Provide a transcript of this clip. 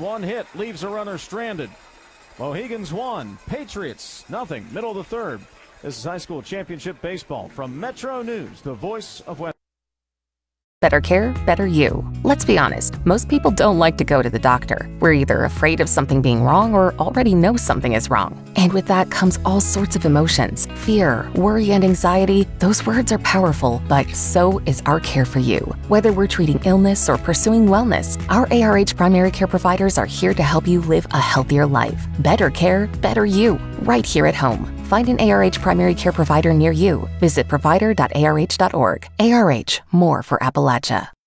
one hit leaves a runner stranded. Mohegans 1, Patriots nothing. Middle of the third. This is high school championship baseball from Metro News, the voice of West. Better care, better you. Let's be honest, most people don't like to go to the doctor. We're either afraid of something being wrong or already know something is wrong. And with that comes all sorts of emotions. Fear, worry, and anxiety. Those words are powerful, but so is our care for you. Whether we're treating illness or pursuing wellness, our ARH primary care providers are here to help you live a healthier life. Better care, better you. Right here at home. Find an ARH primary care provider near you. Visit provider.arh.org. ARH, more for Appalachia.